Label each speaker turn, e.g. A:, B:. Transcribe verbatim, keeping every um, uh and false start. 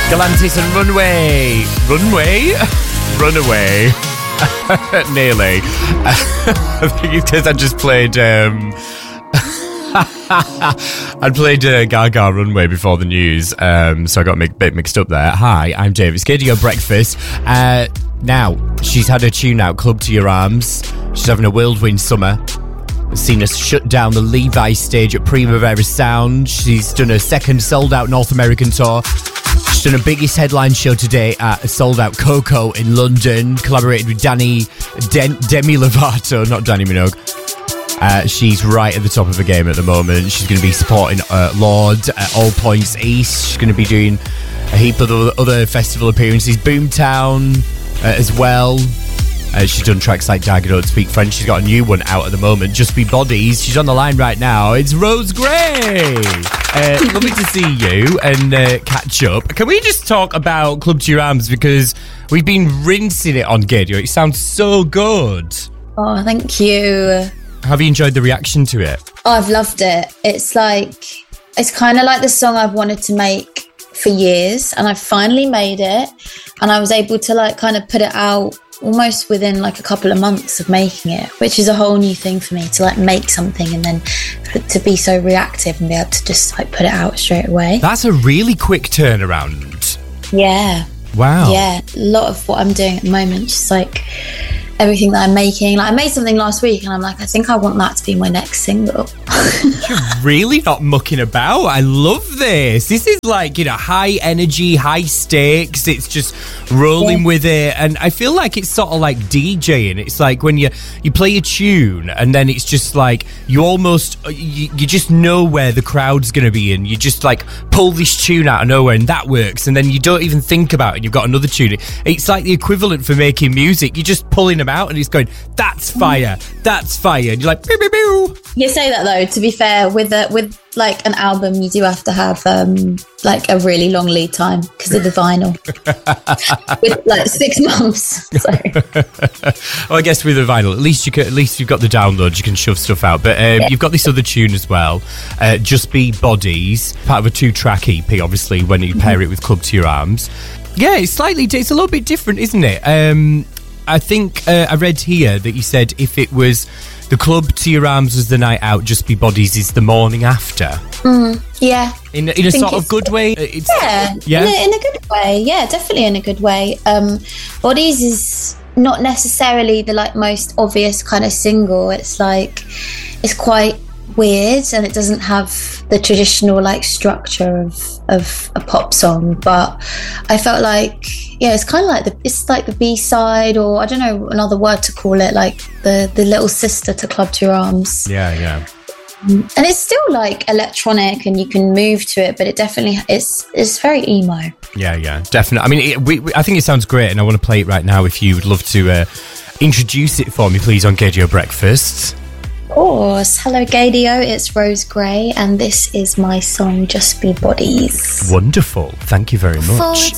A: Galantis and Runway. Runway? Runaway. Nearly. I think it's because I just played... Um, I'd played uh, Gaga Runway before the news, um, so I got a bit mixed up there. Hi, I'm Dave. It's K D O Breakfast. Uh, now, she's had her tune out, Club to Your Arms. She's having a whirlwind summer. Seen us shut down the Levi stage at Primavera Sound. She's done a second sold-out North American tour. She's done a biggest headline show today at a sold-out Coco in London. Collaborated with Danny Den- Demi Lovato, not Danny Minogue. Uh, she's right at the top of her game at the moment. She's going to be supporting uh, Lorde at All Points East. She's going to be doing a heap of other festival appearances. Boomtown uh, as well. Uh, she's done tracks like Dag, I Don't Speak French. She's got a new one out at the moment, Just Be Bodies. She's on the line right now. It's Rose Gray. Uh, lovely to see you and uh, catch up. Can we just talk about Club to Your Arms? Because we've been rinsing it on Gadio. It sounds so good.
B: Oh, thank you.
A: Have you enjoyed the reaction to it?
B: Oh, I've loved it. It's like, it's kind of like the song I've wanted to make for years, and I finally made it, and I was able to like kind of put it out almost within like a couple of months of making it, which is a whole new thing for me to like make something and then to be so reactive and be able to just like put it out straight away.
A: That's a really quick turnaround.
B: Yeah.
A: Wow.
B: Yeah. A lot of what I'm doing at the moment, just like everything that I'm making. Like I made something last week and I'm like, I think I want that to be my next single.
A: You're really not mucking about. I love this. This is like, you know, high energy, high stakes. It's just rolling yeah. with it. And I feel like it's sort of like DJing. It's like when you, you play a tune and then it's just like you almost, you, you just know where the crowd's going to be and you just like pull this tune out of nowhere and that works. And then you don't even think about it and you've got another tune. It's like the equivalent for making music. You're just pulling them out and it's going, that's fire, that's fire. And you're like, pew, pew, pew.
B: You say that though, to be fair, with a, with like an album, you do have to have um, like a really long lead time because of the vinyl. With like six months. So.
A: Well, I guess with the vinyl, at least you can, at least you've got the download, you can shove stuff out. But um, yeah. You've got this other tune as well, uh, Just Be Bodies, part of a two-track E P, obviously, when you pair mm-hmm. it with Club to Your Arms. Yeah, it's slightly, it's a little bit different, isn't it? Um, I think uh, I read here that you said if it was the Club to Your Arms was the night out, Just Be Bodies is the morning after.
B: Mm, yeah.
A: In, in a sort of good way? It's,
B: yeah,
A: yeah?
B: In, a, in a good way. Yeah, definitely in a good way. Um, Bodies is not necessarily the like most obvious kind of single. It's like, it's quite weird and it doesn't have the traditional like structure of of a pop song, but I felt like yeah it's kind of like the it's like the B-side, or I don't know another word to call it, like the the little sister to Club to Your Arms.
A: Yeah yeah
B: and it's still like electronic and you can move to it, but it definitely it's it's very emo.
A: Yeah yeah definitely. I mean it, we, we, I think it sounds great and I want to play it right now. If you would love to uh, introduce it for me please on Gadio Breakfast.
B: Of course. Hello Gadio, it's Rose Gray and this is my song Just Be Bodies.
A: Wonderful, thank you very much.